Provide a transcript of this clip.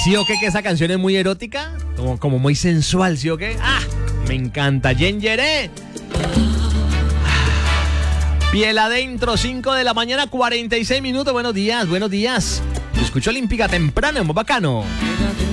¿Sí o qué? Que esa canción es muy erótica, como muy sensual, ¿sí o qué? ¡Ah! Me encanta. Yengeré. Piel adentro, 5 de la mañana, 46 minutos. Buenos días, buenos días. Yo escucho Olímpica temprano en Bacano.